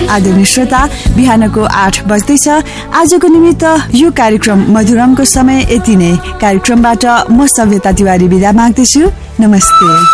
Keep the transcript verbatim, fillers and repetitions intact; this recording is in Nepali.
आदरणीय श्रोता, बिहानको आठ बज्दैछ। आजको निमित्त यो कार्यक्रम मधुरमको समय यति नै। कार्यक्रमबाट म सभ्यता तिवारी बिदा माग्दछु। नमस्ते।